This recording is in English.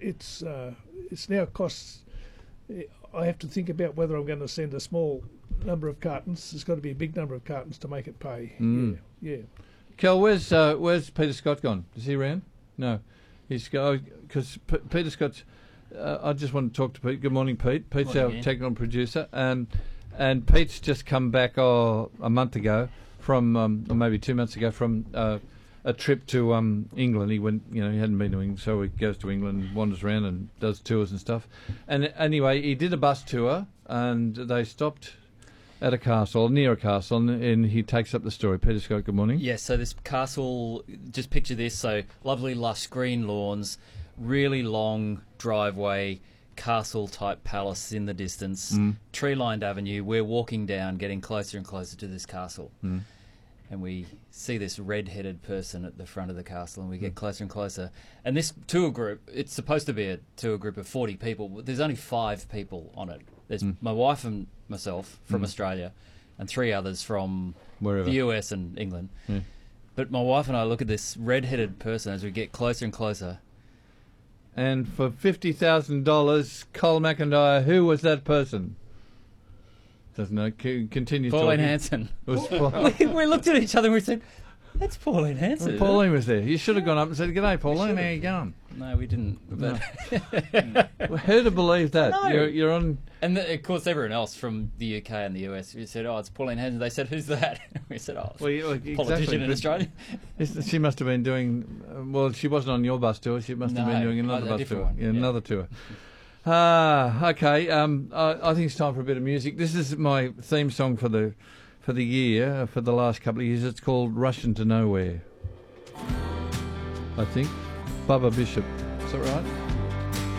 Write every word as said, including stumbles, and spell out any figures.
it's uh, it's now costs. I have to think about whether I'm going to send a small number of cartons. There's got to be a big number of cartons to make it pay. Mm. Yeah, yeah. Kel, where's uh, where's Peter Scott gone? Is he around? No, he's go because P- Peter Scott's. Uh, I just want to talk to Pete. Good morning, Pete. Pete's Morning, our yeah. technical producer, and and Pete's just come back oh, a month ago from, um, or maybe two months ago from uh, a trip to um, England. He went, you know, he hadn't been to England, so he goes to England, wanders around, and does tours and stuff. And anyway, he did a bus tour, and they stopped at a castle, near a castle, and, and he takes up the story. Peter Scott, good morning. Yes, so this castle, just picture this, so lovely lush green lawns, really long driveway, castle-type palace in the distance, Mm. tree-lined avenue. We're walking down, getting closer and closer to this castle. Mm. And we see this red-headed person at the front of the castle, and we get closer and closer. And this tour group, it's supposed to be a tour group of forty people, but there's only five people on it. There's Mm. my wife and myself from Mm. Australia, and three others from Wherever. the U S and England. Yeah. But my wife and I look at this red-headed person as we get closer and closer. And for fifty thousand dollars, Cole McIntyre, who was that person? Doesn't know. C- continues Pauline talking. Hanson. It was Paul- we, we looked at each other and we said, that's Pauline Hanson. Well, Pauline was there. You should have gone up and said, "G'day, Pauline. How you going?" No, we didn't. But Well, who'd have believed that? No. You're, you're on. and the, of course, everyone else from the U K and the U S, we said, oh, it's Pauline Hanson. They said, who's that? We said, oh, Well, you- well, exactly, politician in but- Australia. It's- She must have been doing. Uh, well, she wasn't on your bus tour. She must have been No, doing another a bus different tour. one, Yeah, yeah. another tour. Ah, okay. Um, I, I think it's time for a bit of music. This is my theme song for the for the year uh, for the last couple of years. It's called "Russian to Nowhere." I think Bubba Bishop. Is that right?